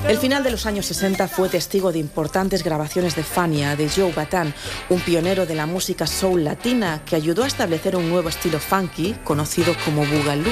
El final de los años 60 fue testigo de importantes grabaciones de Fania, de Joe Bataan, un pionero de la música soul latina que ayudó a establecer un nuevo estilo funky conocido como boogaloo.